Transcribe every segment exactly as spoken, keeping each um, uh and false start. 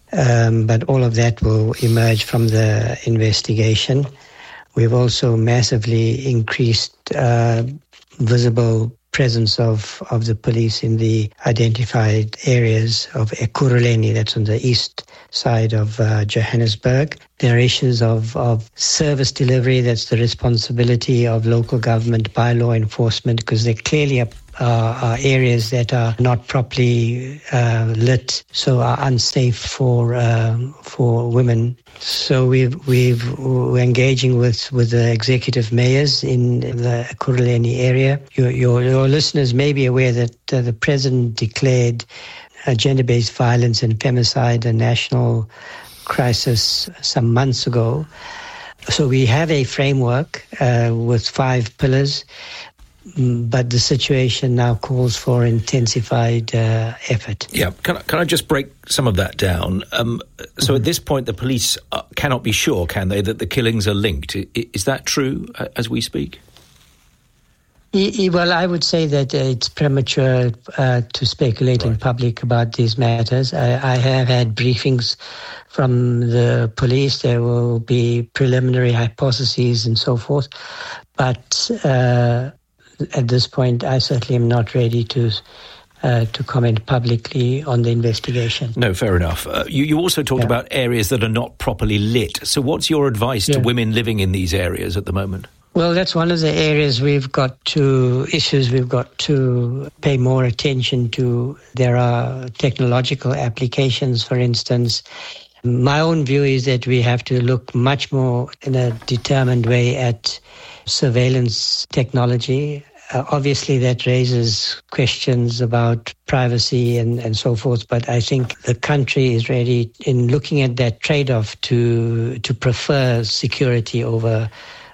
um, but all of that will emerge from the investigation. We've also massively increased uh, visible presence of, of the police in the identified areas of Ekurhuleni, that's on the east side of uh, Johannesburg. There are issues of, of service delivery, that's the responsibility of local government by law enforcement, because there clearly are, uh, are areas that are not properly uh, lit, so are unsafe for uh, for women. So we've, we've, we're engaging with, with the executive mayors in the Ekurhuleni area. Your, your, your listeners may be aware that uh, the President declared uh, gender-based violence and femicide a national crisis some months ago. So we have a framework uh, with five pillars, but the situation now calls for intensified uh, effort. Yeah, can I, can I just break some of that down? Um, so at this point, the police uh, cannot be sure, can they, that the killings are linked? I, is that true uh, as we speak? Well, I would say that it's premature uh, to speculate right. in public about these matters. I, I have had briefings from the police. There will be preliminary hypotheses and so forth. But uh, at this point, I certainly am not ready to uh, to comment publicly on the investigation. No, fair enough. Uh, you, you also talked yeah. about areas that are not properly lit. So what's your advice yeah. to women living in these areas at the moment? Well, that's one of the areas we've got to, issues we've got to pay more attention to. There are technological applications, for instance. My own view is that we have to look much more in a determined way at surveillance technology. Uh, obviously, that raises questions about privacy and, and so forth, but I think the country is ready in looking at that trade-off to to prefer security over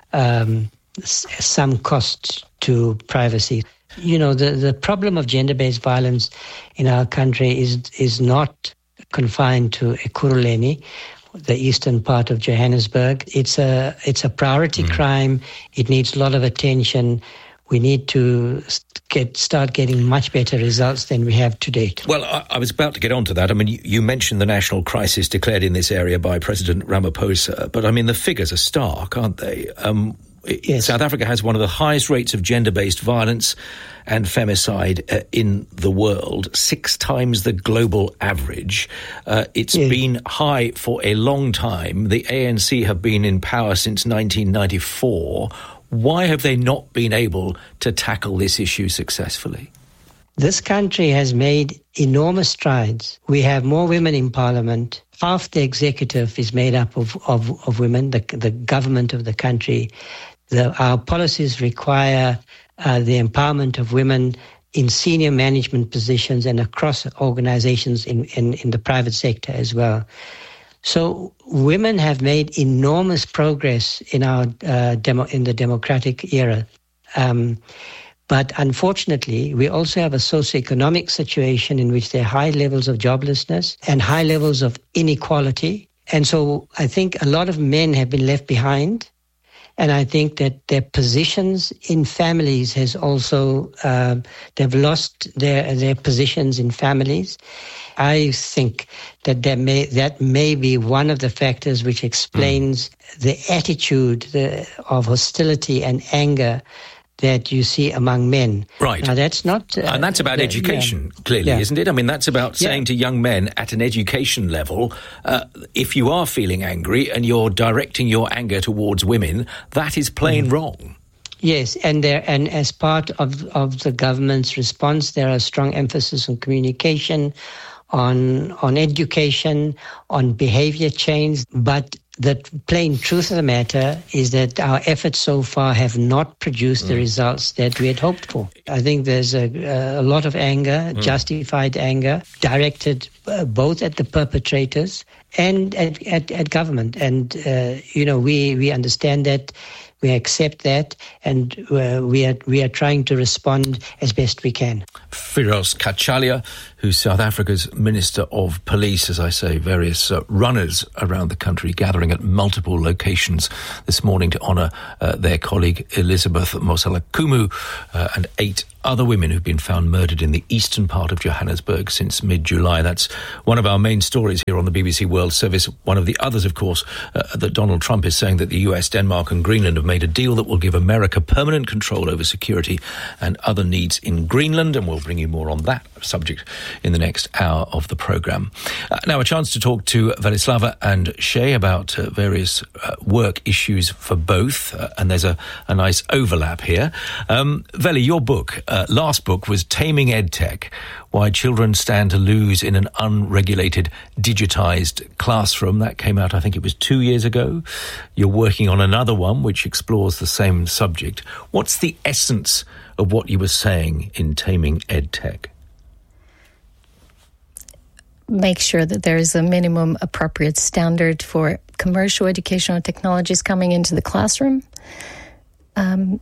Um, some cost to privacy. You know, the, the problem of gender-based violence in our country is is not confined to Ekurhuleni, the eastern part of Johannesburg. It's a it's a priority mm. crime. It needs a lot of attention. We need to get start getting much better results than we have to date. Well, I, I was about to get on to that. I mean, you, you mentioned the national crisis declared in this area by President Ramaphosa, but I mean, the figures are stark, aren't they? Um, yes. South Africa has one of the highest rates of gender-based violence and femicide uh, in the world, six times the global average. Uh, it's yes. been high for a long time. The A N C have been in power since nineteen ninety-four. Why have they not been able to tackle this issue successfully? This country has made enormous strides. We have more women in parliament. Half the executive is made up of, of, of women, the, the government of the country. The, our policies require uh, the empowerment of women in senior management positions and across organizations in, in, in the private sector as well. So women have made enormous progress in our uh, demo, in the democratic era. Um, but unfortunately, we also have a socioeconomic situation in which there are high levels of joblessness and high levels of inequality. And so I think a lot of men have been left behind. And I think that their positions in families has also, uh, they've lost their their positions in families. I think that there may, that may be one of the factors which explains mm. the attitude the, of hostility and anger that you see among men. Right. Now, that's not... Uh, and that's about uh, education, yeah. clearly, yeah. isn't it? I mean, that's about saying yeah. to young men at an education level, uh, if you are feeling angry and you're directing your anger towards women, that is plain mm. wrong. Yes, and there, and as part of, of the government's response, there are strong emphasis on communication, on on education, on behavior change, but the plain truth of the matter is that our efforts so far have not produced mm. the results that we had hoped for. I think there's a, a lot of anger, mm. justified anger, directed uh, both at the perpetrators and at, at, at government. And, uh, you know, we, we understand that, we accept that, and uh, we are we are trying to respond as best we can. Firoz Kachalia, who's South Africa's Minister of Police, as I say, various uh, runners around the country gathering at multiple locations this morning to honour uh, their colleague Elizabeth Moselakumu uh, and eight other women who've been found murdered in the eastern part of Johannesburg since mid-July. That's one of our main stories here on the B B C World Service. One of the others, of course, uh, that Donald Trump is saying that the U S, Denmark and Greenland have made a deal that will give America permanent control over security and other needs in Greenland, and we'll bring you more on that subject in the next hour of the programme. Uh, now, a chance to talk to Velislava and Shay about uh, various uh, work issues for both, uh, and there's a, a nice overlap here. Um, Veli, your book, uh, last book, was Taming EdTech, Why Children Stand to Lose in an Unregulated Digitised Classroom. That came out, I think it was two years ago. You're working on another one which explores the same subject. What's the essence of what you were saying in Taming EdTech? Make sure that there is a minimum appropriate standard for commercial educational technologies coming into the classroom. Um,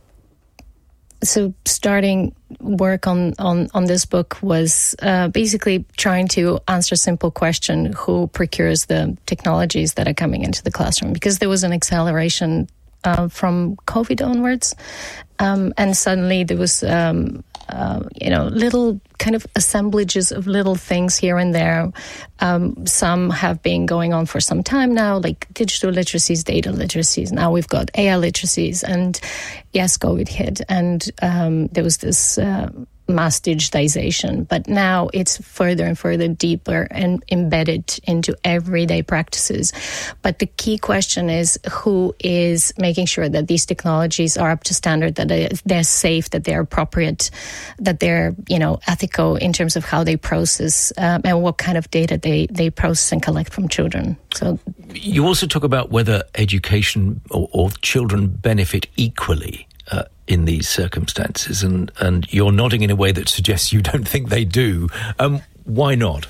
so starting work on, on, on this book was uh, basically trying to answer a simple question: who procures the technologies that are coming into the classroom? Because there was an acceleration uh, from COVID onwards, um, and suddenly there was um, uh, you know little kind of assemblages of little things here and there. Um, some have been going on for some time now, like digital literacies, data literacies. Now we've got A I literacies, and yes, COVID hit, and um, there was this uh, mass digitization. But now it's further and further deeper and embedded into everyday practices. But the key question is, who is making sure that these technologies are up to standard, that they're safe, that they're appropriate, that they're, you know, ethical in terms of how they process um, and what kind of data they, they process and collect from children. So you also talk about whether education or, or children benefit equally uh, in these circumstances, and, and you're nodding in a way that suggests you don't think they do. Um, why not?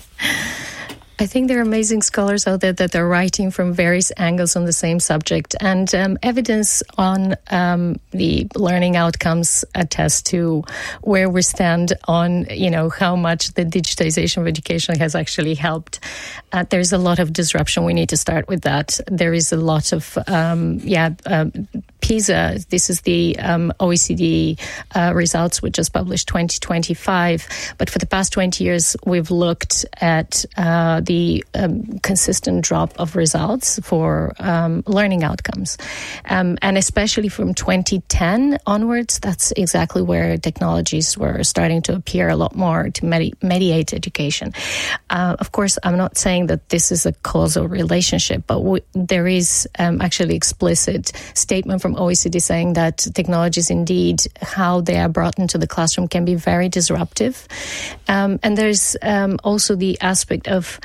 I think there are amazing scholars out there that are writing from various angles on the same subject, and um, evidence on um, the learning outcomes attest to where we stand on, you know, how much the digitization of education has actually helped. Uh, there's a lot of disruption. We need to start with that. There is a lot of, um, yeah, uh, PISA, this is the um, O E C D uh, results, which just published twenty twenty-five. But for the past twenty years, we've looked at uh, the um, consistent drop of results for um, learning outcomes. Um, and especially from twenty ten onwards, that's exactly where technologies were starting to appear a lot more to medi- mediate education. Uh, of course, I'm not saying that this is a causal relationship, but we, there is um, actually explicit statement from O E C D saying that technologies, indeed, how they are brought into the classroom can be very disruptive. Um, and there's um, also the aspect of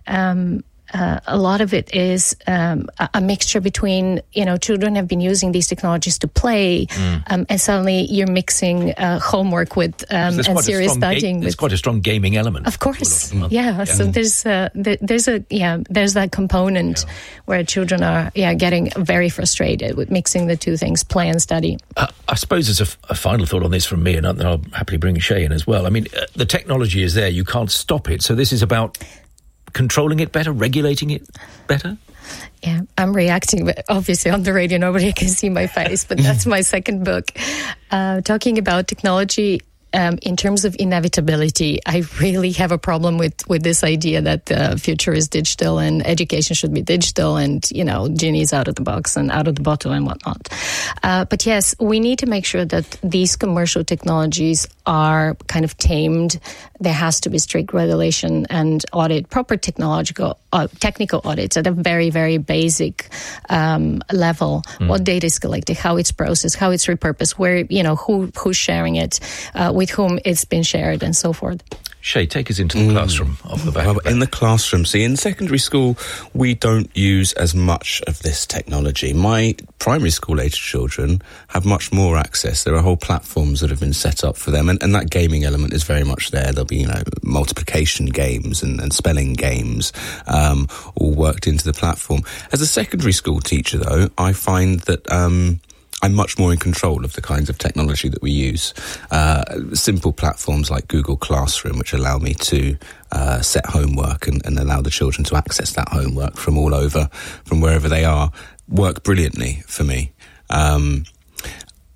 um, Uh, a lot of it is um, a, a mixture between, you know, children have been using these technologies to play, mm. um, and suddenly you're mixing uh, homework with um, and serious studying. Ga- there's quite a strong gaming element. Of course, yeah. yeah. So there's uh, th- there's a yeah there's that component yeah. where children are yeah getting very frustrated with mixing the two things, play and study. Uh, I suppose as a, f- a final thought on this from me, and I'll happily bring Shay in as well. I mean, uh, the technology is there; you can't stop it. So this is about controlling it better, regulating it better? Yeah, I'm reacting, but obviously on the radio nobody can see my face, but that's my second book. Uh, talking about technology um, in terms of inevitability, I really have a problem with, with this idea that the future is digital and education should be digital and, you know, genie's out of the box and out of the bottle and whatnot. Uh, but yes, we need to make sure that these commercial technologies are kind of tamed. There has to be strict regulation and audit, proper technological, uh, technical audits at a very, very basic um, level. Mm. What data is collected, how it's processed, how it's repurposed, where, you know, who who's sharing it, uh, with whom it's been shared, and so forth. Shay, take us into the mm. classroom off the back. Well, in the classroom, see, in secondary school, we don't use as much of this technology. My primary school age children have much more access. There are whole platforms that have been set up for them, and, and that gaming element is very much there. There'll be, you know, multiplication games and, and spelling games, um, all worked into the platform. As a secondary school teacher, though, I find that um, I'm much more in control of the kinds of technology that we use. Uh, simple platforms like Google Classroom, which allow me to uh, set homework and, and allow the children to access that homework from all over, from wherever they are, work brilliantly for me. Um,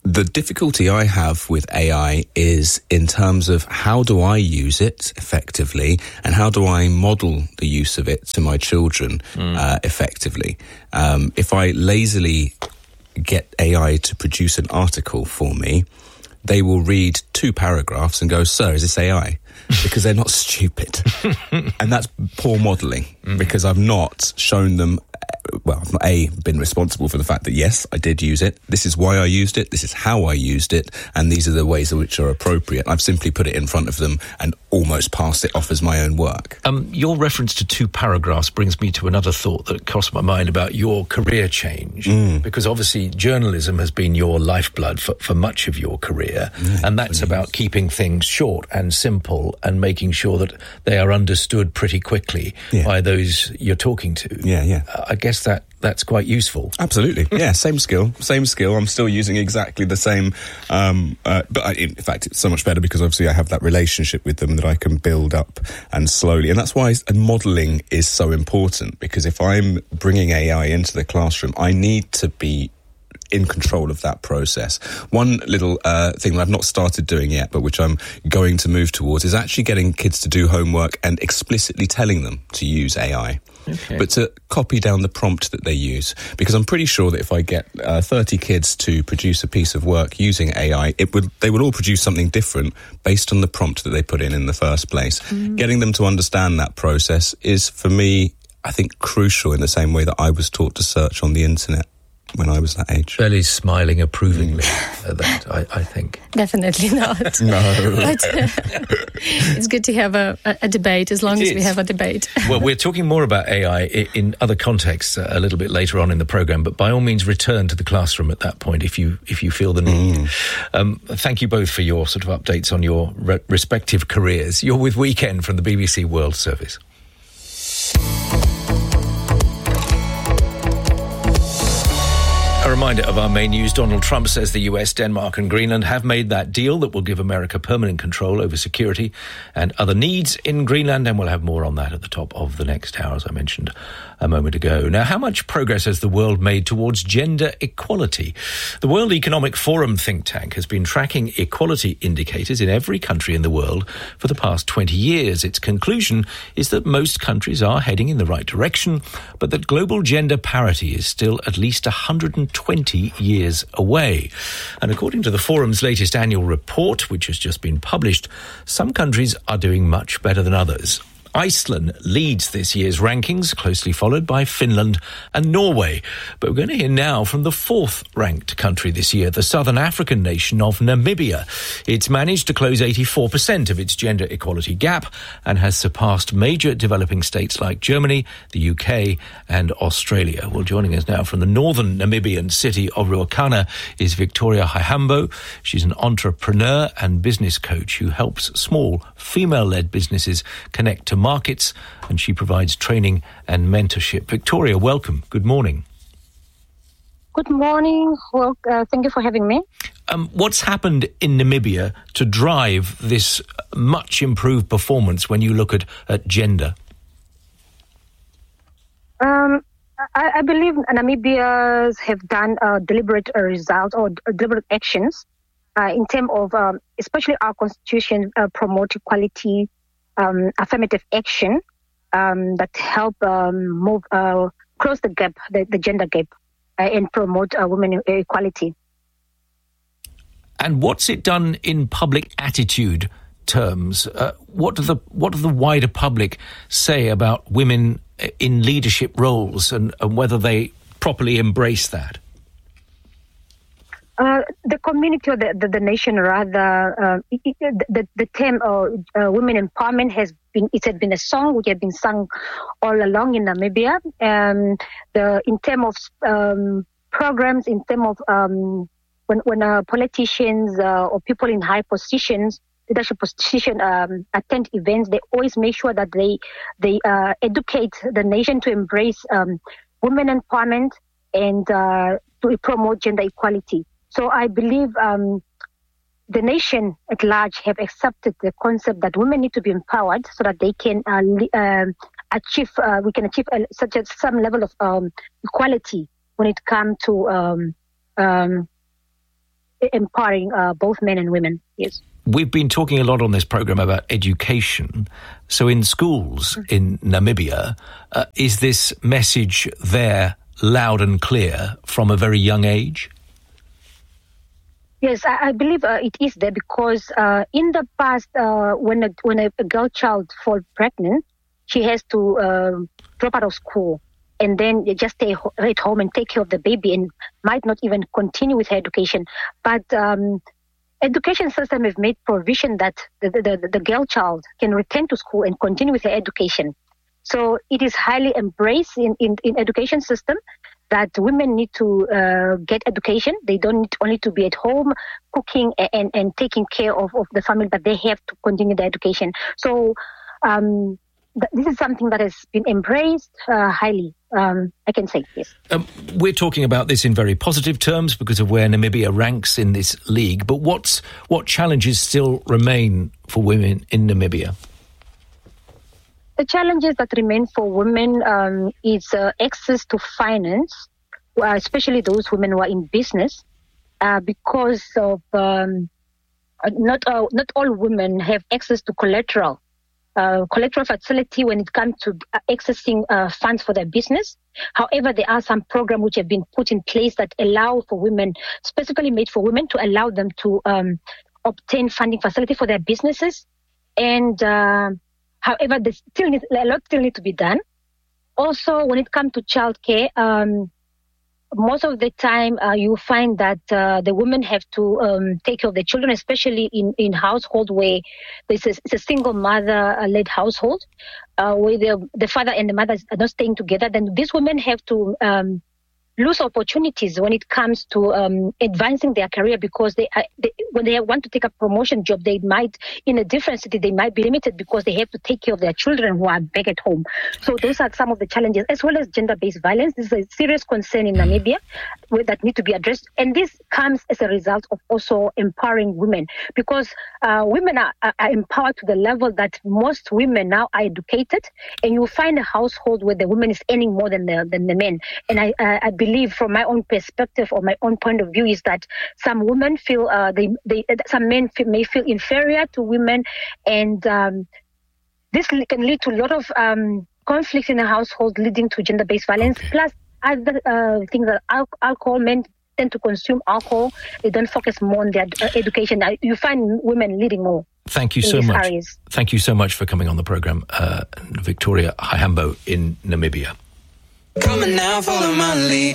The difficulty I have with A I is in terms of how do I use it effectively and how do I model the use of it to my children mm. uh, effectively. Um, if I lazily get A I to produce an article for me, they will read two paragraphs and go, "Sir, is this A I?" Because they're not stupid. And that's poor modelling mm. because I've not shown them, well, I've not A, been responsible for the fact that, yes, I did use it. This is why I used it. This is how I used it. And these are the ways in which are appropriate. I've simply put it in front of them and almost passed it off as my own work. Um, your reference to two paragraphs brings me to another thought that crossed my mind about your career change. Mm. Because obviously journalism has been your lifeblood for, for much of your career. Yeah, and that's please. about keeping things short and simple and making sure that they are understood pretty quickly yeah. by those you're talking to. Yeah, yeah. Uh, I guess that that's quite useful. Absolutely. Yeah, same skill, same skill. I'm still using exactly the same, um, uh, but I, in fact, it's so much better because obviously I have that relationship with them that I can build up and slowly. And that's why modelling is so important, because if I'm bringing A I into the classroom, I need to be in control of that process. One little uh, thing that I've not started doing yet, but which I'm going to move towards, is actually getting kids to do homework and explicitly telling them to use A I. Okay. But to copy down the prompt that they use. Because I'm pretty sure that if I get uh, thirty kids to produce a piece of work using A I, it would they would all produce something different based on the prompt that they put in in the first place. Mm. Getting them to understand that process is, for me, I think, crucial in the same way that I was taught to search on the internet when I was that age. Belly's smiling approvingly mm. at that, I, I think. Definitely not. No. But uh, it's good to have a, a debate, as long it as is. we have a debate. Well, we're talking more about A I in other contexts a little bit later on in the programme, but by all means return to the classroom at that point if you if you feel the need. Mm. Um, thank you both for your sort of updates on your re- respective careers. You're with Weekend from the B B C World Service. A reminder of our main news. Donald Trump says the U S, Denmark and Greenland have made that deal that will give America permanent control over security and other needs in Greenland, and we'll have more on that at the top of the next hour, as I mentioned a moment ago. Now, how much progress has the world made towards gender equality? The World Economic Forum think tank has been tracking equality indicators in every country in the world for the past twenty years. Its conclusion is that most countries are heading in the right direction, but that global gender parity is still at least one hundred twenty years away. And according to the Forum's latest annual report, which has just been published, some countries are doing much better than others. Iceland leads this year's rankings, closely followed by Finland and Norway. But we're going to hear now from the fourth-ranked country this year, the southern African nation of Namibia. It's managed to close eighty-four percent of its gender equality gap and has surpassed major developing states like Germany, the U K and Australia. Well, joining us now from the northern Namibian city of Ruacana is Victoria Haihambo. She's an entrepreneur and business coach who helps small female-led businesses connect to markets, and she provides training and mentorship. Victoria, welcome. Good morning. Good morning. Well, uh, thank you for having me. Um, what's happened in Namibia to drive this much improved performance when you look at, at gender? Um, I, I believe Namibians have done uh, deliberate uh, results or uh, deliberate actions uh, in terms of, um, especially our constitution, uh, promote equality, Um, affirmative action um, that help um, move uh, close the gap, the, the gender gap, uh, and promote uh, women equality. And what's it done in public attitude terms? Uh, what do the what do the wider public say about women in leadership roles, and, and whether they properly embrace that? Uh, the community or the, the, the nation, rather, uh, it, it, the, the term uh, uh, women empowerment has been, it has been a song which has been sung all along in Namibia. Um, the, in terms of um, programs, in terms of um, when, when uh, politicians uh, or people in high positions, leadership position um, attend events, they always make sure that they, they uh, educate the nation to embrace um, women empowerment and uh, to promote gender equality. So I believe um, the nation at large have accepted the concept that women need to be empowered so that they can uh, um, achieve, uh, we can achieve a, such a some level of um, equality when it comes to um, um, empowering uh, both men and women. Yes. We've been talking a lot on this program about education. So in schools in Namibia, uh, is this message there loud and clear from a very young age? Yes, I, I believe uh, it is there because uh, in the past, uh, when a, when a, a girl child falls pregnant, she has to uh, drop out of school and then just stay ho- at home and take care of the baby and might not even continue with her education. But um, education system have made provision that the, the, the girl child can return to school and continue with her education. So it is highly embraced in, in, in education system that women need to uh, get education. They don't need only to be at home cooking and, and, and taking care of, of the family, but they have to continue their education. So um, th- this is something that has been embraced uh, highly, um, I can say, yes. Um, we're talking about this in very positive terms because of where Namibia ranks in this league, but what's what challenges still remain for women in Namibia? The challenges that remain for women um, is uh, access to finance, uh, especially those women who are in business, uh, because of um, not uh, not all women have access to collateral, uh, collateral facility when it comes to accessing uh, funds for their business. However, there are some programs which have been put in place that allow for women, specifically made for women, to allow them to um, obtain funding facility for their businesses. And uh, However, there still need, a lot still need to be done. Also, when it comes to childcare, um, most of the time uh, you find that uh, the women have to um, take care of the children, especially in, in household where this is it's a single mother-led household, uh, where the, the father and the mother are not staying together. Then these women have to um, lose opportunities when it comes to um, advancing their career because they, uh, they when they want to take a promotion job, they might, in a different city, they might be limited because they have to take care of their children who are back at home. So those are some of the challenges, as well as gender-based violence. This is a serious concern in Namibia that need to be addressed. And this comes as a result of also empowering women because uh, women are, are empowered to the level that most women now are educated, and you will find a household where the woman is earning more than the, than the men. And I, uh, I believe from my own perspective or my own point of view is that some women feel, uh, they, they, some men feel, may feel inferior to women, and um, this can lead to a lot of um, conflict in a household, leading to gender-based violence. Okay. Plus other uh, things that al- alcohol, men tend to consume alcohol. They don't focus more on their uh, education. You find women leading more. Thank you so much. Areas. Thank you so much for coming on the program, uh, Victoria Haihambo in Namibia. Come on now, follow my lead.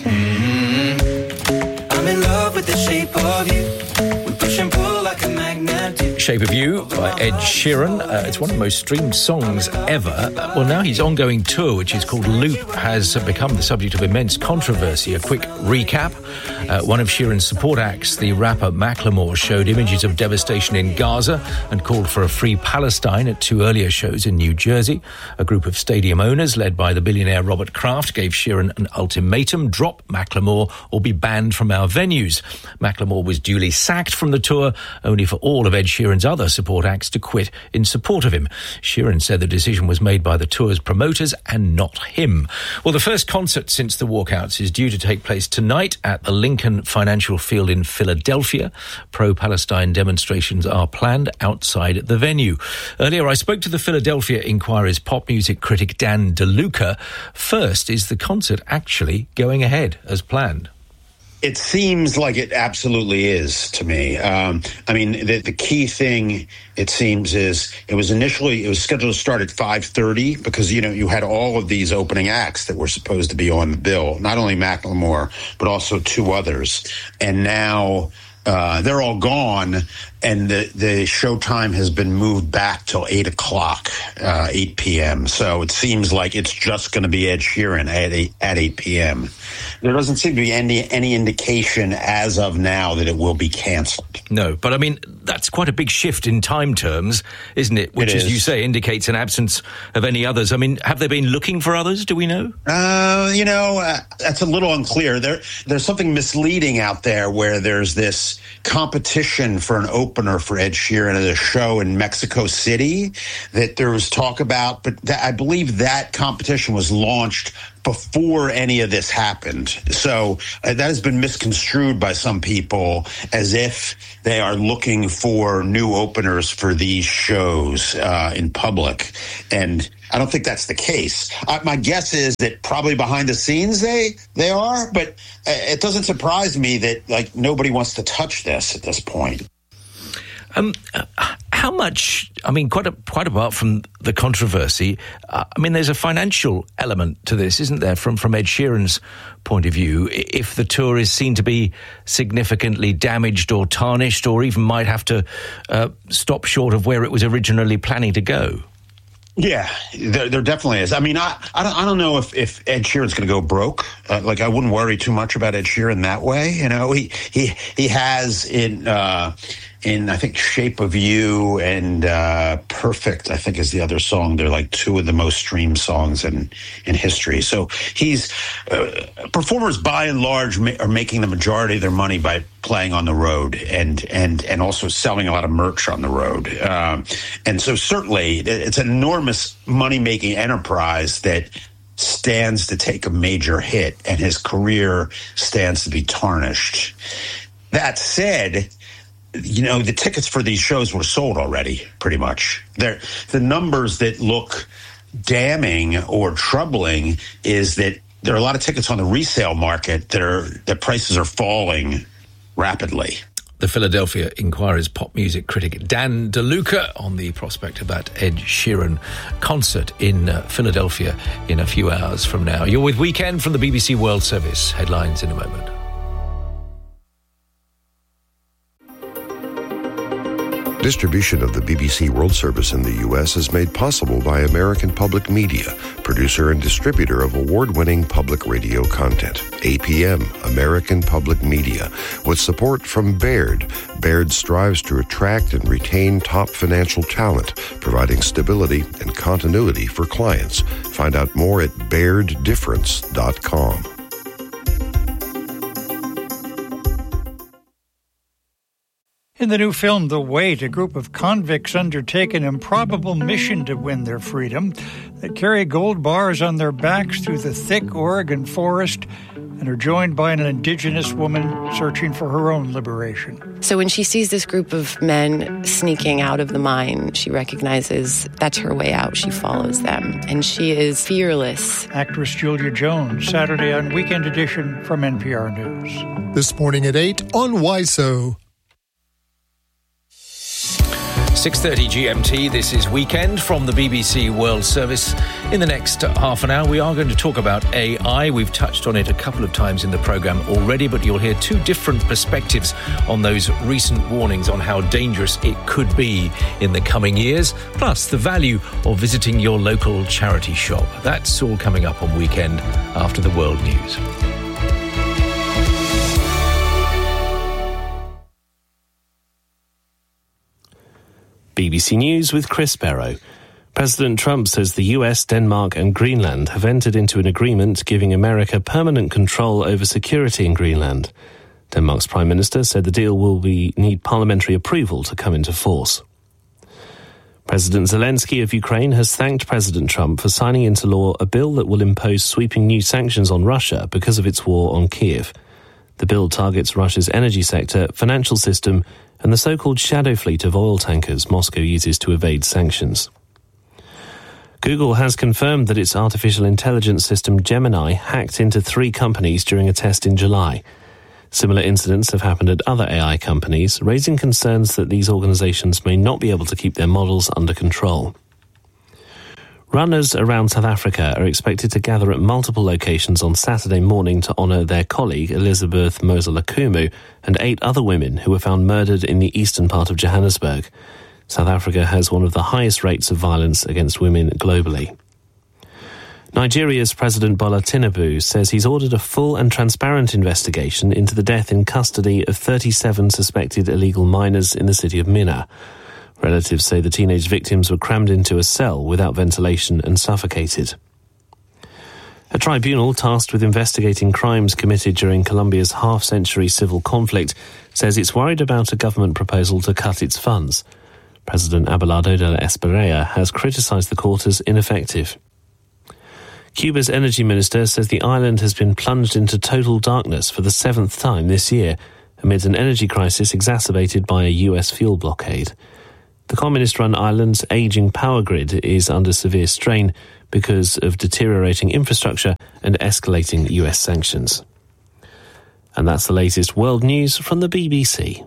Mm-hmm. I'm in love with the shape of you. We push and pull like a magnet. Shape of You by Ed Sheeran. Uh, it's one of the most streamed songs ever. Uh, well, now his ongoing tour, which is called Loop, has become the subject of immense controversy. A quick recap. Uh, one of Sheeran's support acts, the rapper Macklemore, showed images of devastation in Gaza and called for a free Palestine at two earlier shows in New Jersey. A group of stadium owners, led by the billionaire Robert Kraft, gave Sheeran an ultimatum: drop Macklemore or be banned from our venues. Macklemore was duly sacked from the tour, only for all of Ed Sheeran's other support acts to quit in support of him. Sheeran said the decision was made by the tour's promoters and not him. Well, the first concert since the walkouts is due to take place tonight at the Lincoln Financial Field in Philadelphia. Pro-Palestine demonstrations are planned outside the venue. Earlier, I spoke to the Philadelphia Inquirer's pop music critic Dan DeLuca. First, is the concert actually going ahead as planned? It seems like it absolutely is to me. Um, I mean, the, the key thing, it seems, is it was initially, it was scheduled to start at five thirty because, you know, you had all of these opening acts that were supposed to be on the bill, not only Macklemore, but also two others. And now uh, they're all gone, and the, the showtime has been moved back till eight o'clock, uh, eight p.m. So it seems like it's just going to be Ed Sheeran at eight, at eight p.m. There doesn't seem to be any any indication as of now that it will be canceled. No, but I mean, that's quite a big shift in time terms, isn't it? Which, it as is. you say, indicates an absence of any others. I mean, have they been looking for others? Do we know? Uh, you know, uh, that's a little unclear. There, There's something misleading out there where there's this competition for an open opener for Ed Sheeran at a show in Mexico City that there was talk about, but that, I believe that competition was launched before any of this happened. So uh, that has been misconstrued by some people as if they are looking for new openers for these shows uh, in public. And I don't think that's the case. Uh, my guess is that probably behind the scenes they they are, but uh, it doesn't surprise me that like nobody wants to touch this at this point. Um, how much, I mean, quite a, quite apart from the controversy, uh, I mean, there's a financial element to this, isn't there, from, from Ed Sheeran's point of view? If the tour is seen to be significantly damaged or tarnished or even might have to uh, stop short of where it was originally planning to go. Yeah, there, there definitely is. I mean, I, I, don't, I don't know if, if Ed Sheeran's going to go broke. Uh, like, I wouldn't worry too much about Ed Sheeran that way. You know, he he he has in uh, in I think Shape of You and uh, Perfect, I think is the other song. They're like two of the most streamed songs in in history. So he's uh, performers by and large ma- are making the majority of their money by playing on the road and and and also selling a lot of merch on the road. Um, and so certainly it's an enormous money-making enterprise that stands to take a major hit, and his career stands to be tarnished. That said, you know, the tickets for these shows were sold already, pretty much. They're, the numbers that look damning or troubling is that there are a lot of tickets on the resale market that are that prices are falling rapidly. The Philadelphia Inquirer's pop music critic Dan DeLuca on the prospect of that Ed Sheeran concert in uh, Philadelphia in a few hours from now. You're with Weekend from the B B C World Service. Headlines in a moment. Distribution of the B B C World Service in the U S is made possible by American Public Media, producer and distributor of award-winning public radio content. A P M, American Public Media, with support from Baird. Baird strives to attract and retain top financial talent, providing stability and continuity for clients. Find out more at baird difference dot com. In the new film, The Wait, a group of convicts undertake an improbable mission to win their freedom. They carry gold bars on their backs through the thick Oregon forest and are joined by an indigenous woman searching for her own liberation. So when she sees this group of men sneaking out of the mine, she recognizes that's her way out. She follows them, and she is fearless. Actress Julia Jones, Saturday on Weekend Edition from N P R News. This morning at eight on Y S O. six thirty G M T, this is Weekend from the B B C World Service. In the next half an hour, we are going to talk about A I. We've touched on it a couple of times in the programme already, but you'll hear two different perspectives on those recent warnings on how dangerous it could be in the coming years, plus the value of visiting your local charity shop. That's all coming up on Weekend after the world news. B B C News with Chris Barrow. President Trump says the U S, Denmark and Greenland have entered into an agreement giving America permanent control over security in Greenland. Denmark's Prime Minister said the deal will be, need parliamentary approval to come into force. President Zelensky of Ukraine has thanked President Trump for signing into law a bill that will impose sweeping new sanctions on Russia because of its war on Kiev. The bill targets Russia's energy sector, financial system, and the so-called shadow fleet of oil tankers Moscow uses to evade sanctions. Google has confirmed that its artificial intelligence system Gemini hacked into three companies during a test in July. Similar incidents have happened at other A I companies, raising concerns that these organizations may not be able to keep their models under control. Runners around South Africa are expected to gather at multiple locations on Saturday morning to honour their colleague Elizabeth Moselakumu and eight other women who were found murdered in the eastern part of Johannesburg. South Africa has one of the highest rates of violence against women globally. Nigeria's President Bola Tinubu says he's ordered a full and transparent investigation into the death in custody of thirty-seven suspected illegal miners in the city of Minna. Relatives say the teenage victims were crammed into a cell without ventilation and suffocated. A tribunal tasked with investigating crimes committed during Colombia's half-century civil conflict says it's worried about a government proposal to cut its funds. President Abelardo de la Espriella has criticised the court as ineffective. Cuba's energy minister says the island has been plunged into total darkness for the seventh time this year, amid an energy crisis exacerbated by a U S fuel blockade. The communist-run island's ageing power grid is under severe strain because of deteriorating infrastructure and escalating U S sanctions. And that's the latest world news from the B B C.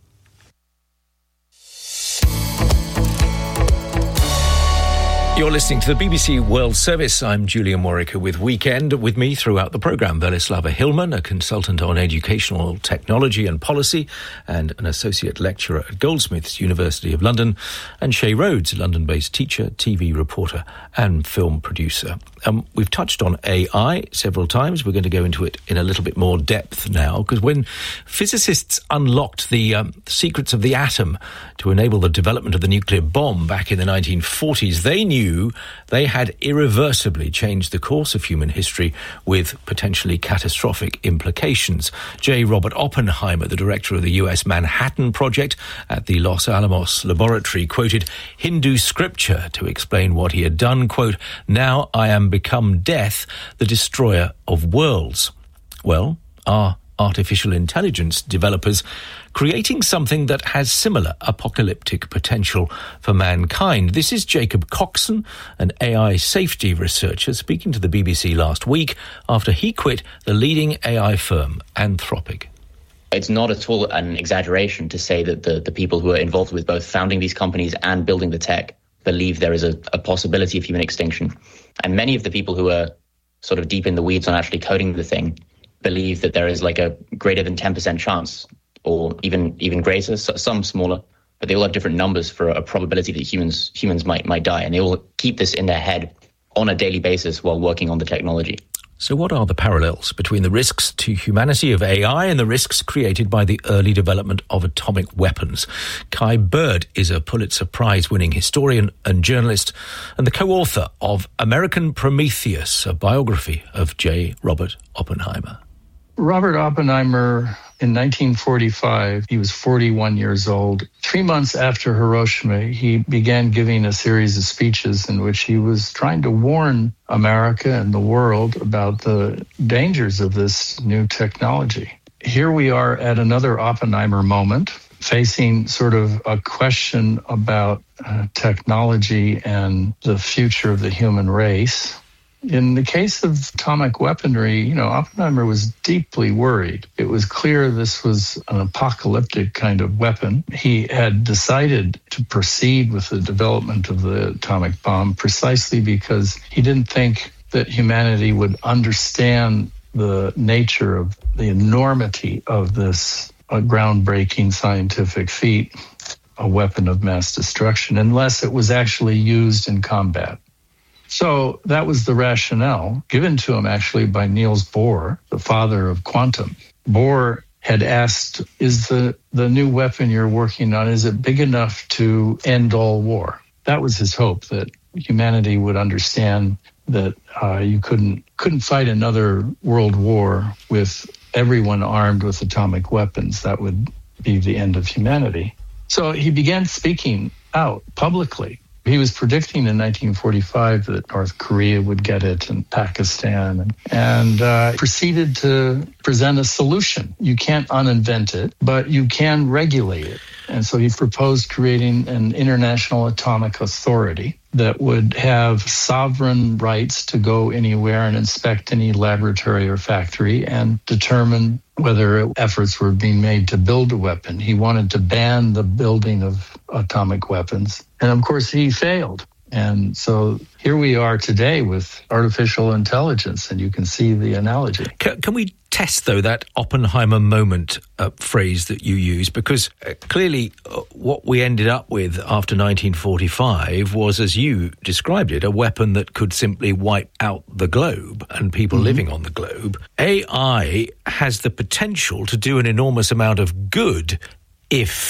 You're listening to the B B C World Service. I'm Julian Warwicker with Weekend. With me throughout the programme, Velislava Hillman, a consultant on educational technology and policy and an associate lecturer at Goldsmiths, University of London, and Shay Rhodes, London-based teacher, T V reporter and film producer. Um, we've touched on A I several times. We're going to go into it in a little bit more depth now, because when physicists unlocked the um, secrets of the atom to enable the development of the nuclear bomb back in the nineteen forties, they knew they had irreversibly changed the course of human history with potentially catastrophic implications. J. Robert Oppenheimer, the director of the U S Manhattan Project at the Los Alamos Laboratory, quoted Hindu scripture to explain what he had done, quote, "Now I am become death, the destroyer of worlds." Well, are artificial intelligence developers creating something that has similar apocalyptic potential for mankind? This is Jacob Coxon, an A I safety researcher, speaking to the B B C last week after he quit the leading A I firm, Anthropic. It's not at all an exaggeration to say that the, the people who are involved with both founding these companies and building the tech believe there is a, a possibility of human extinction. And many of the people who are sort of deep in the weeds on actually coding the thing believe that there is like a greater than ten percent chance, or even even greater, some smaller, but they all have different numbers for a probability that humans humans might might die, and they all keep this in their head on a daily basis while working on the technology. So what are the parallels between the risks to humanity of A I and the risks created by the early development of atomic weapons? Kai Bird is a Pulitzer Prize-winning historian and journalist and the co-author of American Prometheus, a biography of J. Robert Oppenheimer. Robert Oppenheimer, in nineteen forty-five, he was forty-one years old. Three months after Hiroshima, he began giving a series of speeches in which he was trying to warn America and the world about the dangers of this new technology. Here we are at another Oppenheimer moment, facing sort of a question about uh, technology and the future of the human race. In the case of atomic weaponry, you know, Oppenheimer was deeply worried. It was clear this was an apocalyptic kind of weapon. He had decided to proceed with the development of the atomic bomb precisely because he didn't think that humanity would understand the nature of the enormity of this uh, groundbreaking scientific feat, a weapon of mass destruction, unless it was actually used in combat. So that was the rationale given to him actually by Niels Bohr, the father of quantum. Bohr had asked, is the, the new weapon you're working on, is it big enough to end all war? That was his hope, that humanity would understand that uh, you couldn't couldn't fight another world war with everyone armed with atomic weapons. That would be the end of humanity. So he began speaking out publicly. He was predicting in nineteen forty-five that North Korea would get it and Pakistan, and, and uh, proceeded to present a solution. You can't uninvent it, but you can regulate it. And so he proposed creating an international atomic authority that would have sovereign rights to go anywhere and inspect any laboratory or factory and determine whether efforts were being made to build a weapon. He wanted to ban the building of atomic weapons. And of course, he failed. And so here we are today with artificial intelligence, and you can see the analogy. Can, can we test, though, that Oppenheimer moment uh, phrase that you use? Because uh, clearly uh, what we ended up with after nineteen forty-five was, as you described it, a weapon that could simply wipe out the globe and people mm-hmm. living on the globe. A I has the potential to do an enormous amount of good if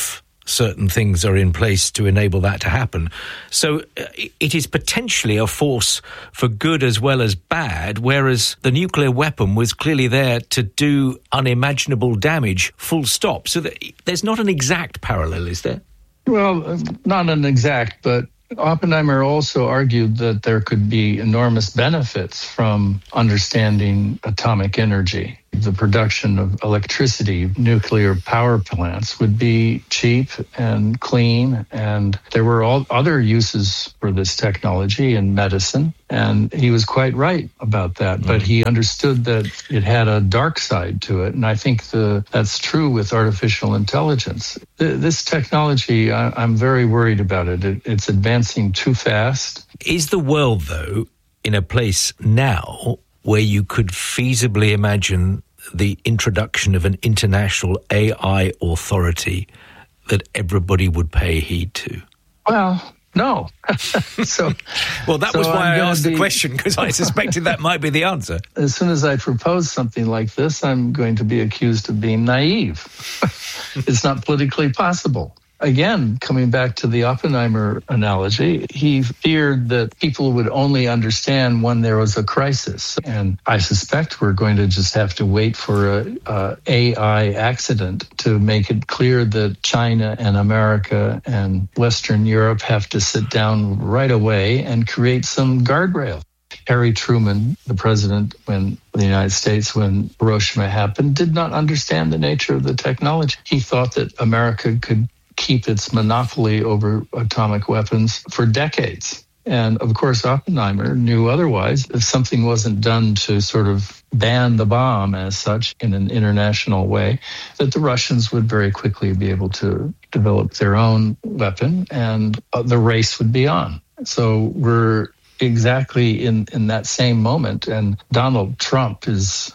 certain things are in place to enable that to happen. So uh, it is potentially a force for good as well as bad, whereas the nuclear weapon was clearly there to do unimaginable damage, full stop. So that there's not an exact parallel, is there? Well, not an exact, but Oppenheimer also argued that there could be enormous benefits from understanding atomic energy. The production of electricity, nuclear power plants would be cheap and clean, and there were all other uses for this technology in medicine, and he was quite right about that. Mm. But he understood that it had a dark side to it, and I think the, that's true with artificial intelligence. This technology, I, I'm very worried about it. it. It's advancing too fast. Is the world, though, in a place now where you could feasibly imagine the introduction of an international A I authority that everybody would pay heed to? Well, no. so, well, that so was why I'm I asked be, the question, because I suspected that might be the answer. As soon as I propose something like this, I'm going to be accused of being naive. It's not politically possible. Again, coming back to the Oppenheimer analogy, he feared that people would only understand when there was a crisis. And I suspect we're going to just have to wait for a, a A I accident to make it clear that China and America and Western Europe have to sit down right away and create some guardrails. Harry Truman, the president when the United States, when Hiroshima happened, did not understand the nature of the technology. He thought that America could keep its monopoly over atomic weapons for decades. And of course, Oppenheimer knew otherwise. If something wasn't done to sort of ban the bomb as such in an international way, that the Russians would very quickly be able to develop their own weapon and the race would be on. So we're exactly in, in that same moment. And Donald Trump is...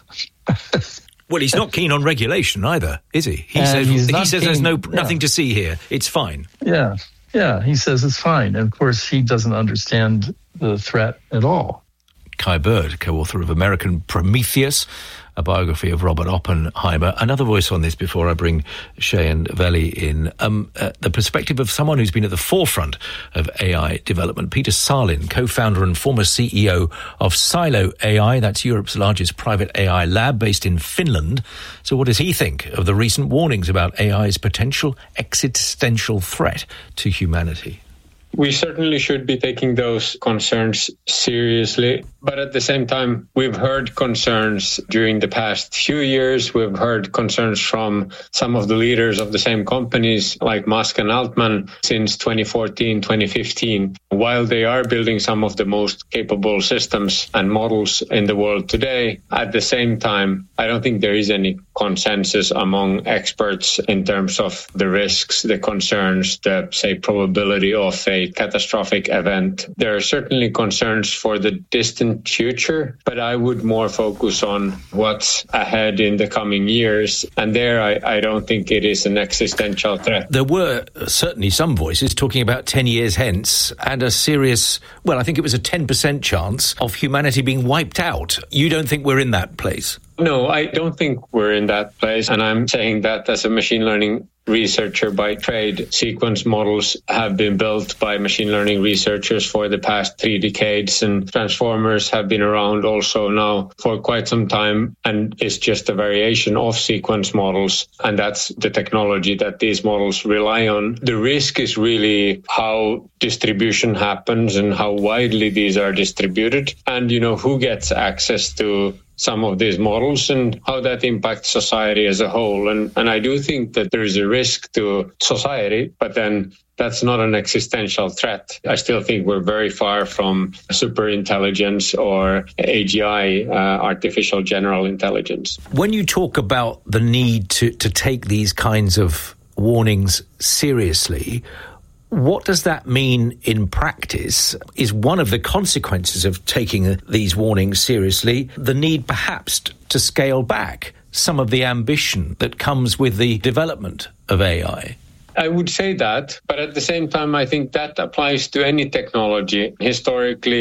Well, he's not keen on regulation either, is he? He and says he says keen, there's no yeah. nothing to see here. It's fine. Yeah, yeah. He says it's fine. And of course, he doesn't understand the threat at all. Kai Bird, co-author of American Prometheus, a biography of Robert Oppenheimer. Another voice on this before I bring Shay and Veli in. Um, uh, the perspective of someone who's been at the forefront of A I development. Peter Salin, co-founder and former C E O of Silo A I. That's Europe's largest private A I lab based in Finland. So what does he think of the recent warnings about A I's potential existential threat to humanity? We certainly should be taking those concerns seriously. But at the same time, we've heard concerns during the past few years. We've heard concerns from some of the leaders of the same companies like Musk and Altman since twenty fourteen, twenty fifteen. While they are building some of the most capable systems and models in the world today, at the same time, I don't think there is any consensus among experts in terms of the risks, the concerns, the, say, probability of a catastrophic event. There are certainly concerns for the distant future, but I would more focus on what's ahead in the coming years. And there, I, I don't think it is an existential threat. There were certainly some voices talking about ten years hence and a serious, well, I think it was a ten percent chance of humanity being wiped out. You don't think we're in that place? No, I don't think we're in that place. And I'm saying that as a machine learning researcher by trade. Sequence models have been built by machine learning researchers for the past three decades, and transformers have been around also now for quite some time, and it's just a variation of sequence models, and that's the technology that these models rely on. The risk is really how distribution happens and how widely these are distributed, and you know who gets access to some of these models and how that impacts society as a whole. And, and I do think that there is a risk to society, but then that's not an existential threat. I still think we're very far from superintelligence or A G I, uh, artificial general intelligence. When you talk about the need to, to take these kinds of warnings seriously, what does that mean in practice? Is one of the consequences of taking these warnings seriously the need perhaps to scale back some of the ambition that comes with the development of A I? I would say that, but at the same time, I think that applies to any technology. Historically,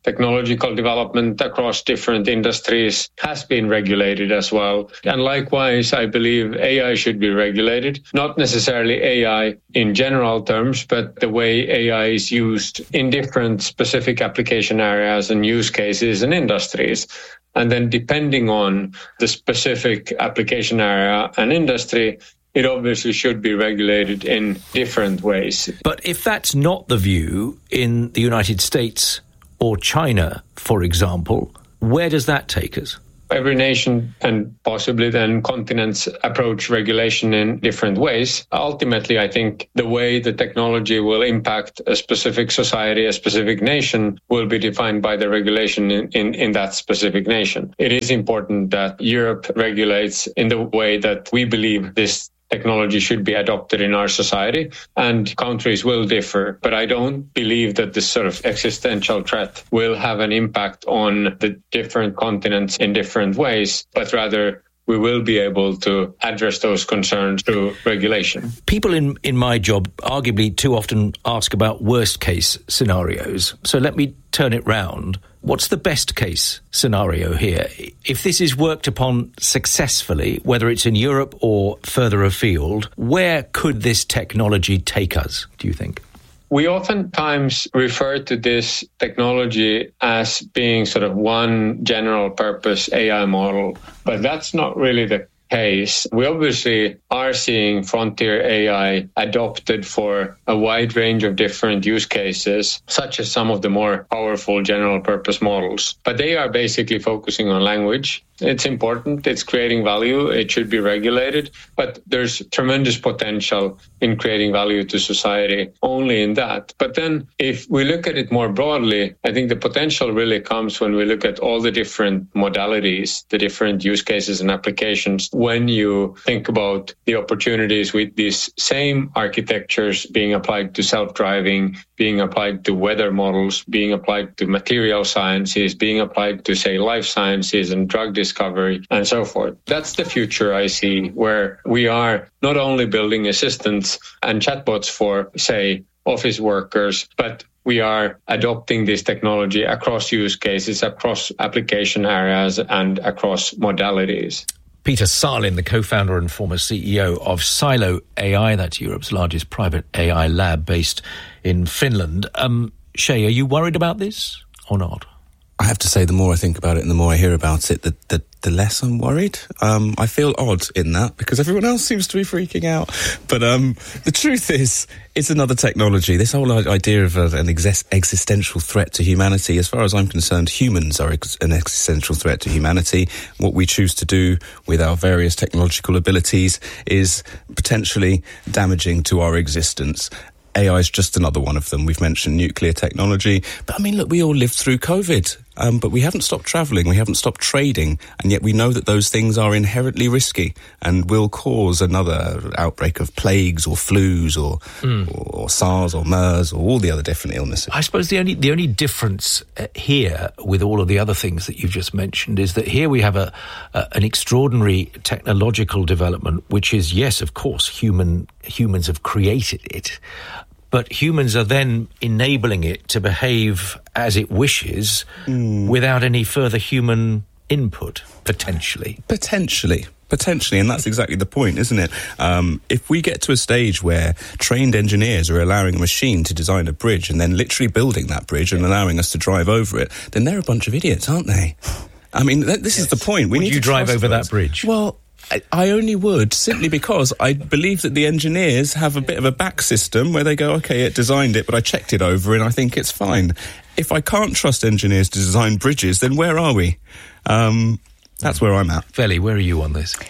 technological development across different industries has been regulated as well. And likewise, I believe A I should be regulated, not necessarily A I in general terms, but the way A I is used in different specific application areas and use cases and industries. And then depending on the specific application area and industry, it obviously should be regulated in different ways. But if that's not the view in the United States or China, for example, where does that take us? Every nation and possibly then continents approach regulation in different ways. Ultimately, I think the way the technology will impact a specific society, a specific nation, will be defined by the regulation in, in, in that specific nation. It is important that Europe regulates in the way that we believe this technology should be adopted in our society, and countries will differ. But I don't believe that this sort of existential threat will have an impact on the different continents in different ways, but rather we will be able to address those concerns through regulation. People in, in my job arguably too often ask about worst case scenarios. So let me turn it round. What's the best case scenario here? If this is worked upon successfully, whether it's in Europe or further afield, where could this technology take us, do you think? We oftentimes refer to this technology as being sort of one general purpose A I model, but that's not really the case. We obviously are seeing frontier A I adopted for a wide range of different use cases, such as some of the more powerful general purpose models. But they are basically focusing on language. It's important, it's creating value, it should be regulated, but there's tremendous potential in creating value to society only in that. But then if we look at it more broadly, I think the potential really comes when we look at all the different modalities, the different use cases and applications. When you think about the opportunities with these same architectures being applied to self-driving, being applied to weather models, being applied to material sciences, being applied to, say, life sciences and drug discovery, and so forth. That's the future I see, where we are not only building assistants and chatbots for, say, office workers, but we are adopting this technology across use cases, across application areas, and across modalities. Peter Salin, the co-founder and former C E O of Silo A I, that's Europe's largest private A I lab based in Finland. Um, Shay, are you worried about this or not? I have to say, the more I think about it and the more I hear about it, the, the, the less I'm worried. Um, I feel odd in that because everyone else seems to be freaking out. But um, the truth is, it's another technology. This whole idea of a, an ex- existential threat to humanity, as far as I'm concerned, humans are ex- an existential threat to humanity. What we choose to do with our various technological abilities is potentially damaging to our existence. A I is just another one of them. We've mentioned nuclear technology. But, I mean, look, we all lived through COVID, um, but we haven't stopped travelling, we haven't stopped trading, and yet we know that those things are inherently risky and will cause another outbreak of plagues or flus or, mm. or, or SARS or MERS or all the other different illnesses. I suppose the only the only difference here with all of the other things that you've just mentioned is that here we have a, a an extraordinary technological development, which is, yes, of course, human humans have created it, but humans are then enabling it to behave as it wishes mm. without any further human input, potentially. Potentially. Potentially, and that's exactly the point, isn't it? Um, if we get to a stage where trained engineers are allowing a machine to design a bridge and then literally building that bridge and allowing us to drive over it, then they're a bunch of idiots, aren't they? I mean, th- this yes. is the point. We Would need you to drive over those. that bridge? Well, I, I only would, simply because I believe that the engineers have a bit of a back system where they go, OK, it designed it, but I checked it over and I think it's fine. If I can't trust engineers to design bridges, then where are we? Um, that's where I'm at. Veli, where are you on this?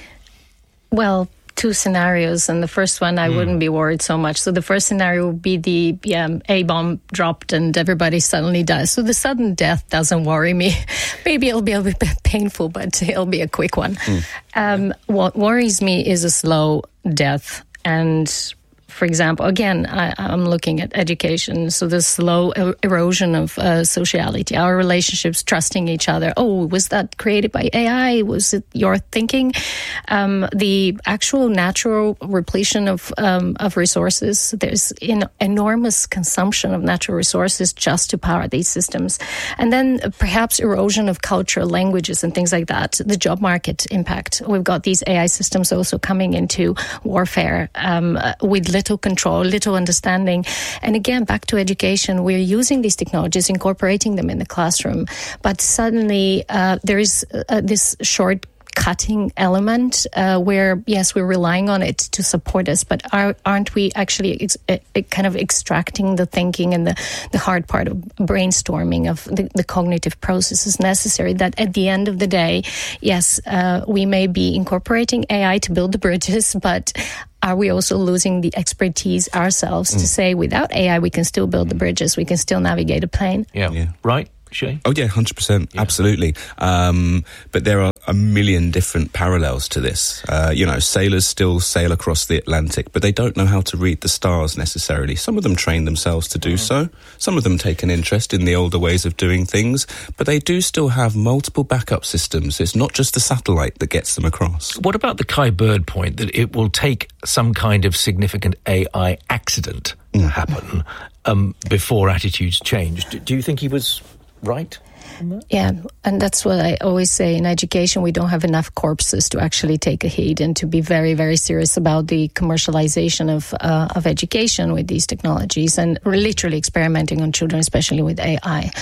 Well, two scenarios, and the first one I mm. wouldn't be worried so much. So the first scenario would be the yeah, A-bomb dropped and everybody suddenly dies. So the sudden death doesn't worry me. Maybe it'll be a bit painful, but it'll be a quick one. Mm. Um, what worries me is a slow death. And for example, again, I, I'm looking at education. So the slow er- erosion of uh, sociality, our relationships, trusting each other. Oh, was that created by A I? Was it your thinking? Um, the actual natural repletion of um, of resources. There's an enormous consumption of natural resources just to power these systems. And then perhaps erosion of culture, languages, and things like that. The job market impact. We've got these A I systems also coming into warfare um, with little control, little understanding. And again, back to education, we're using these technologies, incorporating them in the classroom. But suddenly uh, there is uh, this short cutting element uh, where, yes, we're relying on it to support us, but are, aren't we actually ex- uh, kind of extracting the thinking and the, the hard part of brainstorming of the, the cognitive processes necessary that at the end of the day, yes, uh, we may be incorporating A I to build the bridges, but are we also losing the expertise ourselves mm. to say without A I we can still build the bridges, we can still navigate a plane? Yeah, yeah. Right? Shay? Oh, yeah, one hundred percent. Yeah. Absolutely. Um, but there are a million different parallels to this. Uh, you know, sailors still sail across the Atlantic, but they don't know how to read the stars necessarily. Some of them train themselves to do mm. so. Some of them take an interest in the older ways of doing things, but they do still have multiple backup systems. It's not just the satellite that gets them across. What about the Kai Bird point that it will take some kind of significant A I accident mm. to happen um, before attitudes change? Do, do you think he was right? Yeah, and that's what I always say. In education, we don't have enough corpses to actually take a heed and to be very, very serious about the commercialization of uh, of education with these technologies, and we're literally experimenting on children, especially with A I.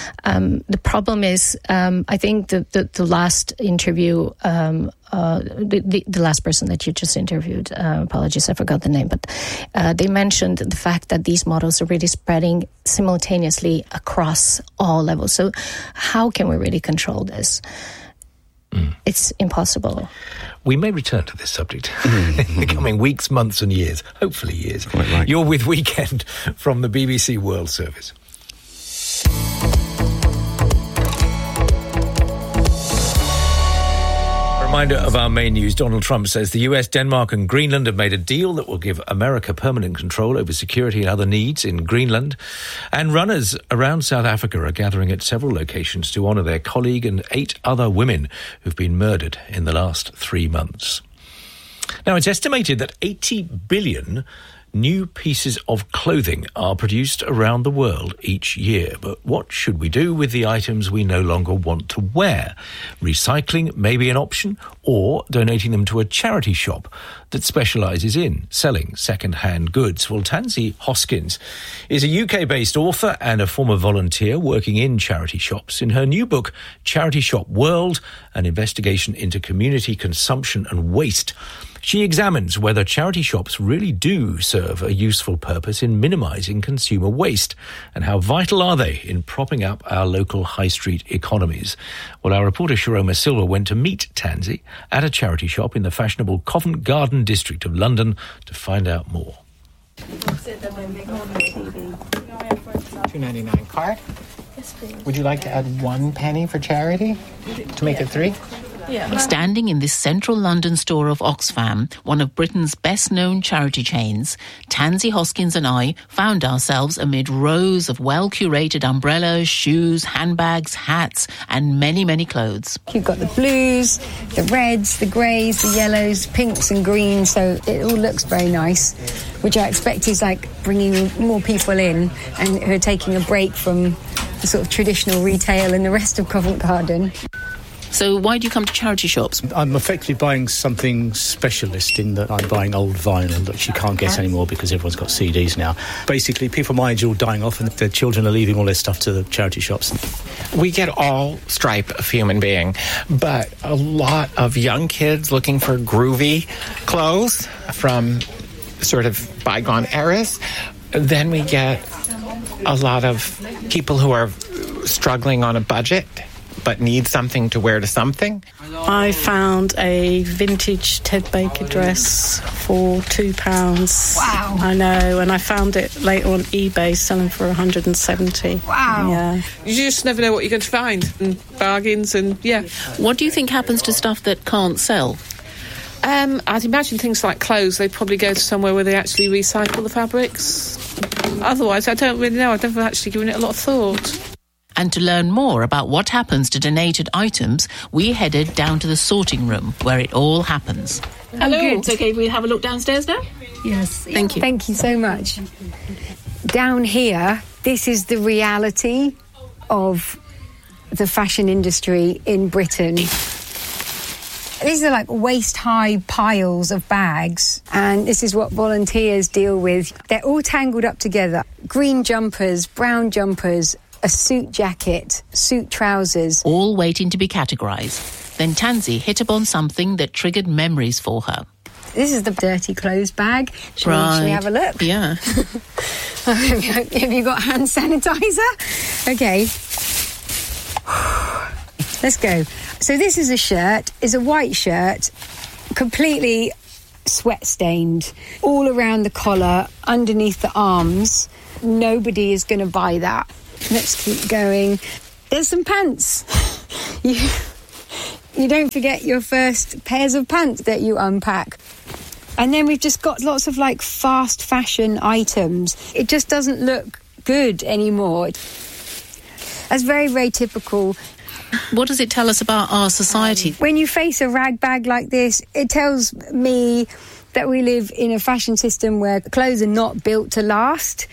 Um, the problem is, um, I think the, the, the last interview, um, uh, the, the, the last person that you just interviewed, uh, apologies, I forgot the name, but uh, they mentioned the fact that these models are really spreading simultaneously across all levels. So how can we really control this? Mm. It's impossible. We may return to this subject in the coming weeks, months and years, hopefully years. Quite right. You're with Weekend from the B B C World Service. Reminder of our main news. Donald Trump says the U S, Denmark and Greenland have made a deal that will give America permanent control over security and other needs in Greenland. And runners around South Africa are gathering at several locations to honour their colleague and eight other women who've been murdered in the last three months. Now, it's estimated that eighty billion new pieces of clothing are produced around the world each year. But what should we do with the items we no longer want to wear? Recycling may be an option, or donating them to a charity shop that specialises in selling second-hand goods. Well, Tansy Hoskins is a U K-based author and a former volunteer working in charity shops. In her new book, Charity Shop World, an investigation into community consumption and waste, she examines whether charity shops really do serve a useful purpose in minimising consumer waste, and how vital are they in propping up our local high street economies. Well, our reporter Sharoma Silva went to meet Tansy at a charity shop in the fashionable Covent Garden district of London to find out more. two ninety-nine card. Yes, please. Would you like to add one penny for charity to make it three? Yeah. Standing in this central London store of Oxfam, one of Britain's best-known charity chains, Tansy Hoskins and I found ourselves amid rows of well-curated umbrellas, shoes, handbags, hats, and many, many clothes. You've got the blues, the reds, the greys, the yellows, pinks and greens, so it all looks very nice, which I expect is like bringing more people in and who are taking a break from the sort of traditional retail and the rest of Covent Garden. So why do you come to charity shops? I'm effectively buying something specialist in that I'm buying old vinyl that you can't get anymore because everyone's got C Ds now. Basically, people my age are all dying off and their children are leaving all their stuff to the charity shops. We get all stripe of human being, but a lot of young kids looking for groovy clothes from sort of bygone eras. Then we get a lot of people who are struggling on a budget but need something to wear to something. I found a vintage Ted Baker dress for two pounds. Wow. I know, and I found it later on eBay selling for one hundred seventy. Wow. Yeah. You just never know what you're going to find, and bargains, and yeah. What do you think happens to stuff that can't sell? Um, I'd imagine things like clothes, they probably go to somewhere where they actually recycle the fabrics. Otherwise, I don't really know. I've never actually given it a lot of thought. And to learn more about what happens to donated items, we headed down to the sorting room where it all happens. Hello, oh, it's okay if we have a look downstairs now? Yes. Thank you. Thank you so much. Down here, this is the reality of the fashion industry in Britain. These are like waist-high piles of bags, and this is what volunteers deal with. They're all tangled up together. Green jumpers, brown jumpers, a suit jacket, suit trousers. All waiting to be categorised. Then Tansy hit upon something that triggered memories for her. This is the dirty clothes bag. Should, right. we, should we have a look? Yeah. Have you got hand sanitizer? Okay. Let's go. So this is a shirt, is a white shirt, completely sweat-stained, all around the collar, underneath the arms. Nobody is going to buy that. Let's keep going. There's some pants. you, you don't forget your first pairs of pants that you unpack. And then we've just got lots of, like, fast fashion items. It just doesn't look good anymore. That's very, very typical. What does it tell us about our society? When you face a rag bag like this, it tells me that we live in a fashion system where clothes are not built to last.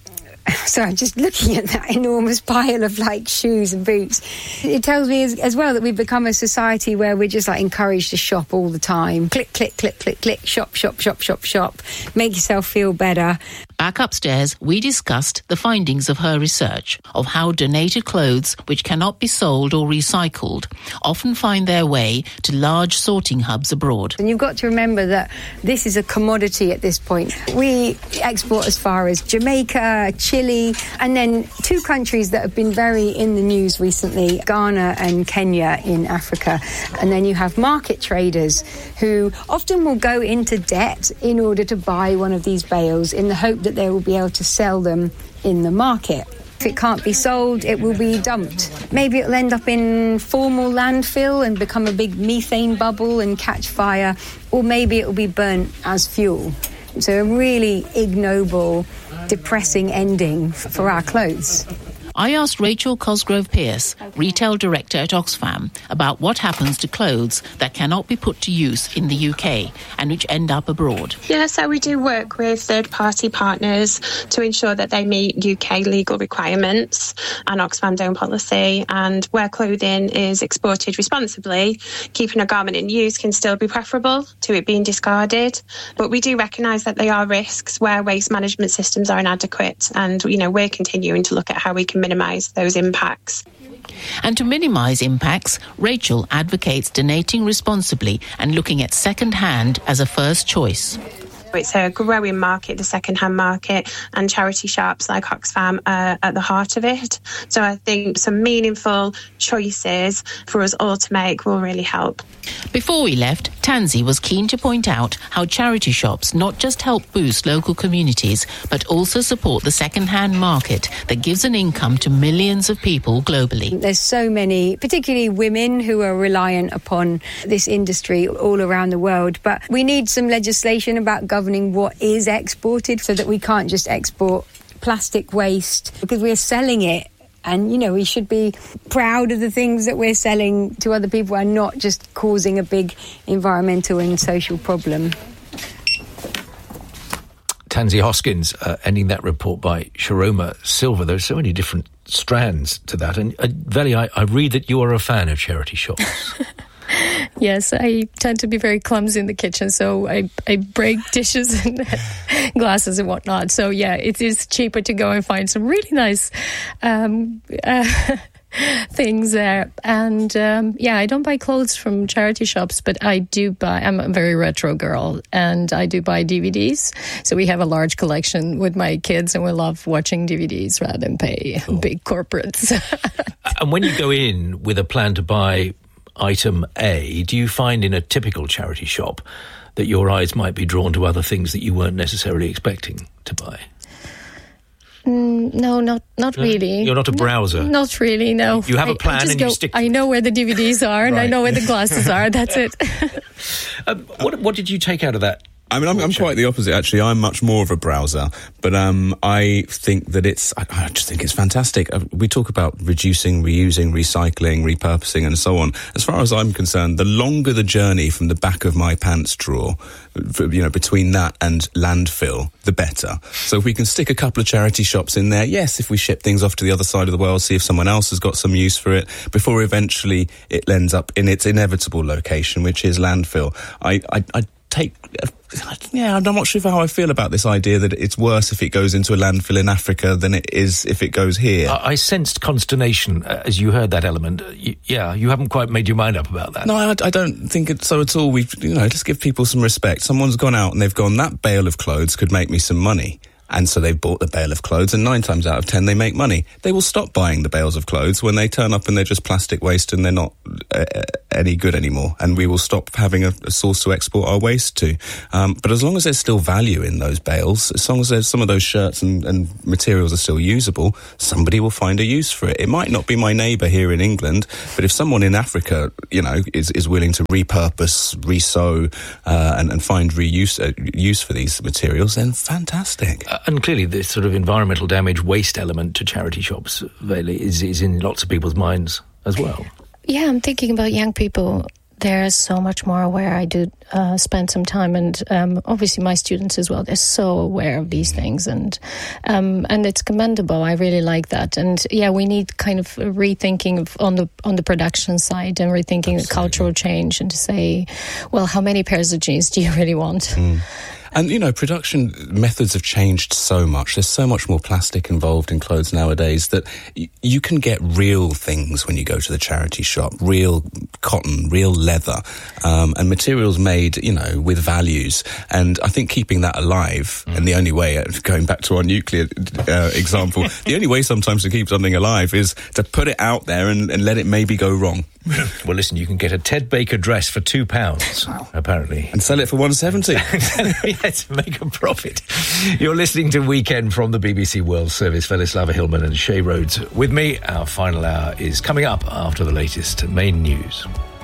So I'm just looking at that enormous pile of, like, shoes and boots. It tells me as, as well that we've become a society where we're just, like, encouraged to shop all the time. Click, click, click, click, click, shop, shop, shop, shop, shop. Make yourself feel better. Back upstairs, we discussed the findings of her research of how donated clothes, which cannot be sold or recycled, often find their way to large sorting hubs abroad. And you've got to remember that this is a commodity at this point. We export as far as Jamaica, Chile, and then two countries that have been very in the news recently, Ghana and Kenya in Africa. And then you have market traders who often will go into debt in order to buy one of these bales in the hope that they will be able to sell them in the market. If it can't be sold, it will be dumped. Maybe it'll end up in formal landfill and become a big methane bubble and catch fire, or maybe it will be burnt as fuel. So a really ignoble, depressing ending for our clothes. I asked Rachel Cosgrove Pierce, retail director at Oxfam, about what happens to clothes that cannot be put to use in the U K and which end up abroad. Yeah, so we do work with third-party partners to ensure that they meet U K legal requirements and Oxfam's own policy. And where clothing is exported responsibly, keeping a garment in use can still be preferable to it being discarded. But we do recognise that there are risks where waste management systems are inadequate. And, you know, we're continuing to look at how we can minimise those impacts. And to minimise impacts, Rachel advocates donating responsibly and looking at second-hand as a first choice. It's a growing market, the second-hand market, and charity shops like Oxfam are at the heart of it. So I think some meaningful choices for us all to make will really help. Before we left, Tansy was keen to point out how charity shops not just help boost local communities, but also support the second-hand market that gives an income to millions of people globally. There's so many, particularly women, who are reliant upon this industry all around the world. But we need some legislation about governing what is exported so that we can't just export plastic waste because we're selling it. And, you know, we should be proud of the things that we're selling to other people and not just causing a big environmental and social problem. Tansy Hoskins, uh, ending that report by Sharoma Silva. There are so many different strands to that. And, uh, Veli, I, I read that you are a fan of charity shops. Yes, I tend to be very clumsy in the kitchen, so I, I break dishes and glasses and whatnot. So, yeah, it is cheaper to go and find some really nice um, uh, things there. And, um, yeah, I don't buy clothes from charity shops, but I do buy, I'm a very retro girl, and I do buy D V Ds. So we have a large collection with my kids, and we love watching D V Ds rather than pay cool. big corporates. And when you go in with a plan to buy item A, do you find in a typical charity shop that your eyes might be drawn to other things that you weren't necessarily expecting to buy? Mm, Um, no, not not No? really. You're not a browser? No, not really, no. You have a I- I plan just and go, you stick- I know where the D V Ds are and I Right. know where the glasses are. That's it. Um, what, what did you take out of that? I mean, I'm, I'm quite the opposite, actually. I'm much more of a browser, but um, I think that it's, I, I just think it's fantastic. Uh, we talk about reducing, reusing, recycling, repurposing, and so on. As far as I'm concerned, the longer the journey from the back of my pants drawer, for, you know, between that and landfill, the better. So if we can stick a couple of charity shops in there, yes, if we ship things off to the other side of the world, see if someone else has got some use for it, before eventually it ends up in its inevitable location, which is landfill. I, I, I take... Yeah, I'm not sure how I feel about this idea that it's worse if it goes into a landfill in Africa than it is if it goes here. I, I sensed consternation uh, as you heard that element. Uh, y- yeah, you haven't quite made your mind up about that. No, I, I don't think it's so at all. We, you know, just give people some respect. Someone's gone out and they've gone, that bale of clothes could make me some money. And so they've bought the bale of clothes, and nine times out of ten they make money. They will stop buying the bales of clothes when they turn up and they're just plastic waste and they're not uh, any good anymore. And we will stop having a, a source to export our waste to. Um, but as long as there's still value in those bales, as long as there's some of those shirts and, and materials are still usable, somebody will find a use for it. It might not be my neighbour here in England, but if someone in Africa, you know, is, is willing to repurpose, resew, uh, and, and find reuse uh, use for these materials, then fantastic. Uh, and clearly this sort of environmental damage waste element to charity shops, Veli, is, is in lots of people's minds as well. Yeah, I'm thinking about young people. They're so much more aware. I do uh, spend some time, and um, obviously my students as well. They're so aware of these things, and um, and it's commendable. I really like that. And yeah, we need kind of a rethinking of, on the on the production side, and rethinking the cultural change, and to say, well, how many pairs of jeans do you really want? Mm. And, you know, production methods have changed so much. There's so much more plastic involved in clothes nowadays that y- you can get real things when you go to the charity shop, real cotton, real leather, um, and materials made, you know, with values. And I think keeping that alive, mm. and the only way, going back to our nuclear uh, example, the only way sometimes to keep something alive is to put it out there and, and let it maybe go wrong. Well, listen, you can get a Ted Baker dress for two pounds, apparently. And sell it for one seventy. Yeah, to make a profit. You're listening to Weekend from the B B C World Service. Velislava Hillman and Shay Rhodes with me. Our final hour is coming up after the latest main news.